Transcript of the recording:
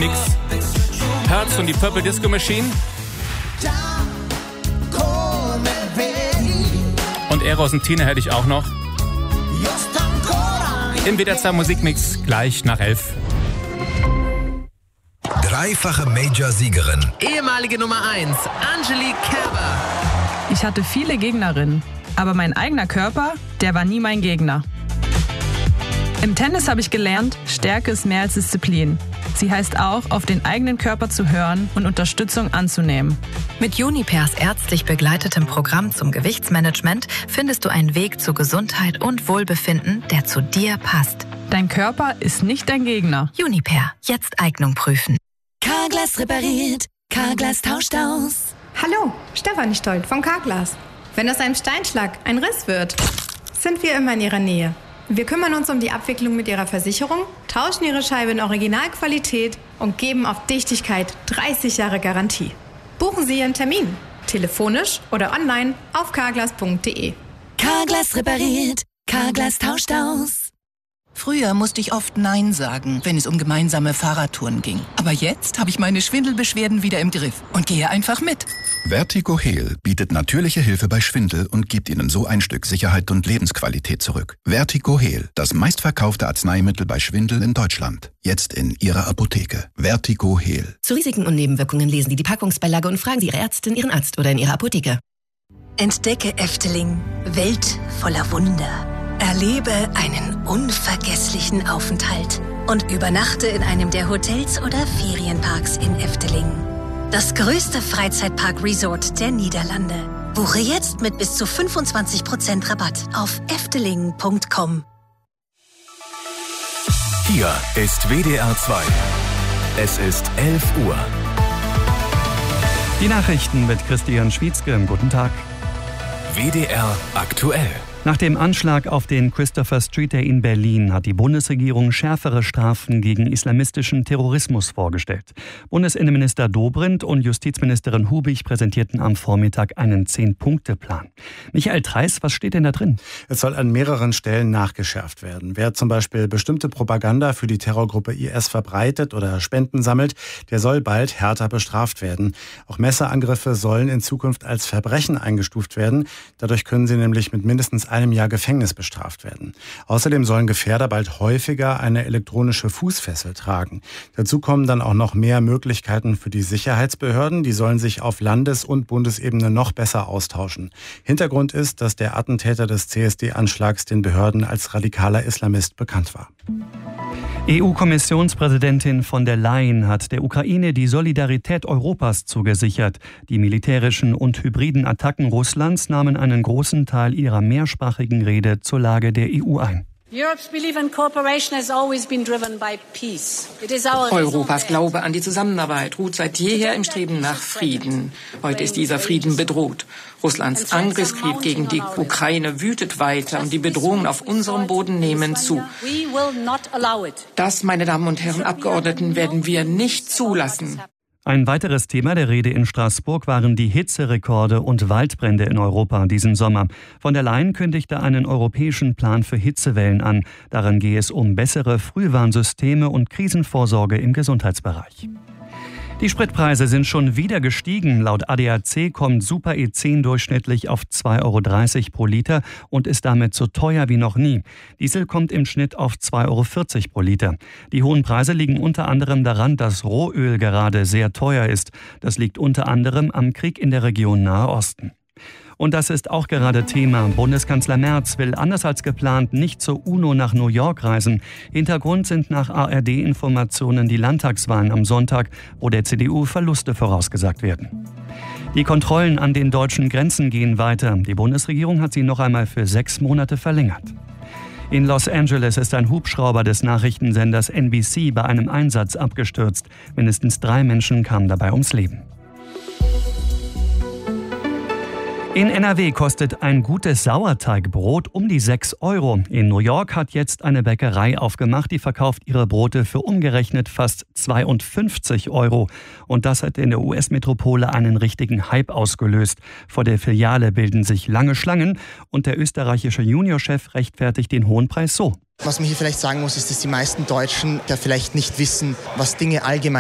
Musikmix. Herz und die Purple Disco Machine. Und Eros und Tina hätte ich auch noch. Im WDR Musikmix gleich nach 11. Dreifache Major-Siegerin. Ehemalige Nummer 1, Angelique Kerber. Ich hatte viele Gegnerinnen, aber mein eigener Körper, der war nie mein Gegner. Im Tennis habe ich gelernt, Stärke ist mehr als Disziplin. Sie heißt auch, auf den eigenen Körper zu hören und Unterstützung anzunehmen. Mit Junipers ärztlich begleitetem Programm zum Gewichtsmanagement findest du einen Weg zu Gesundheit und Wohlbefinden, der zu dir passt. Dein Körper ist nicht dein Gegner. Juniper, jetzt Eignung prüfen. Carglass repariert, Carglass tauscht aus. Hallo, Stefanie Stolt von Carglass. Wenn aus einem Steinschlag ein Riss wird, sind wir immer in Ihrer Nähe. Wir kümmern uns um die Abwicklung mit Ihrer Versicherung, tauschen Ihre Scheibe in Originalqualität und geben auf Dichtigkeit 30 Jahre Garantie. Buchen Sie Ihren Termin, telefonisch oder online auf carglass.de. Carglass repariert, Carglass tauscht aus. Früher musste ich oft Nein sagen, wenn es um gemeinsame Fahrradtouren ging. Aber jetzt habe ich meine Schwindelbeschwerden wieder im Griff und gehe einfach mit. Vertigo Heal bietet natürliche Hilfe bei Schwindel und gibt Ihnen so ein Stück Sicherheit und Lebensqualität zurück. Vertigo Heal, das meistverkaufte Arzneimittel bei Schwindel in Deutschland. Jetzt in Ihrer Apotheke. Vertigo Heal. Zu Risiken und Nebenwirkungen lesen Sie die Packungsbeilage und fragen Sie Ihre Ärztin, Ihren Arzt oder in Ihrer Apotheke. Entdecke Efteling, Welt voller Wunder. Erlebe einen unvergesslichen Aufenthalt und übernachte in einem der Hotels oder Ferienparks in Efteling. Das größte Freizeitpark-Resort der Niederlande. Buche jetzt mit bis zu 25% Rabatt auf efteling.com. Hier ist WDR 2. Es ist 11 Uhr. Die Nachrichten mit Christian Schwietzke. Guten Tag. WDR aktuell. Nach dem Anschlag auf den Christopher Street Day in Berlin hat die Bundesregierung schärfere Strafen gegen islamistischen Terrorismus vorgestellt. Bundesinnenminister Dobrindt und Justizministerin Hubig präsentierten am Vormittag einen 10-Punkte-Plan. Michael Treiß, was steht denn da drin? Es soll an mehreren Stellen nachgeschärft werden. Wer zum Beispiel bestimmte Propaganda für die Terrorgruppe IS verbreitet oder Spenden sammelt, der soll bald härter bestraft werden. Auch Messerangriffe sollen in Zukunft als Verbrechen eingestuft werden. Dadurch können sie nämlich mit mindestens einem Jahr Gefängnis bestraft werden. Außerdem sollen Gefährder bald häufiger eine elektronische Fußfessel tragen. Dazu kommen dann auch noch mehr Möglichkeiten für die Sicherheitsbehörden. Die sollen sich auf Landes- und Bundesebene noch besser austauschen. Hintergrund ist, dass der Attentäter des CSD-Anschlags den Behörden als radikaler Islamist bekannt war. EU-Kommissionspräsidentin von der Leyen hat der Ukraine die Solidarität Europas zugesichert. Die militärischen und hybriden Attacken Russlands nahmen einen großen Teil ihrer mehrsprachigen Rede zur Lage der EU ein. Europas Glaube an die Zusammenarbeit ruht seit jeher im Streben nach Frieden. Heute ist dieser Frieden bedroht. Russlands Angriffskrieg gegen die Ukraine wütet weiter und die Bedrohungen auf unserem Boden nehmen zu. Das, meine Damen und Herren Abgeordneten, werden wir nicht zulassen. Ein weiteres Thema der Rede in Straßburg waren die Hitzerekorde und Waldbrände in Europa diesen Sommer. Von der Leyen kündigte einen europäischen Plan für Hitzewellen an. Darin gehe es um bessere Frühwarnsysteme und Krisenvorsorge im Gesundheitsbereich. Die Spritpreise sind schon wieder gestiegen. Laut ADAC kommt Super E10 durchschnittlich auf 2,30 € pro Liter und ist damit so teuer wie noch nie. Diesel kommt im Schnitt auf 2,40 € pro Liter. Die hohen Preise liegen unter anderem daran, dass Rohöl gerade sehr teuer ist. Das liegt unter anderem am Krieg in der Region Nahe Osten. Und das ist auch gerade Thema. Bundeskanzler Merz will anders als geplant nicht zur UNO nach New York reisen. Hintergrund sind nach ARD-Informationen die Landtagswahlen am Sonntag, wo der CDU Verluste vorausgesagt werden. Die Kontrollen an den deutschen Grenzen gehen weiter. Die Bundesregierung hat sie noch einmal für 6 Monate verlängert. In Los Angeles ist ein Hubschrauber des Nachrichtensenders NBC bei einem Einsatz abgestürzt. Mindestens 3 Menschen kamen dabei ums Leben. In NRW kostet ein gutes Sauerteigbrot um die 6 €. In New York hat jetzt eine Bäckerei aufgemacht, die verkauft ihre Brote für umgerechnet fast 52 €. Und das hat in der US-Metropole einen richtigen Hype ausgelöst. Vor der Filiale bilden sich lange Schlangen und der österreichische Juniorchef rechtfertigt den hohen Preis so. Was man hier vielleicht sagen muss, ist, dass die meisten Deutschen ja vielleicht nicht wissen, was Dinge allgemein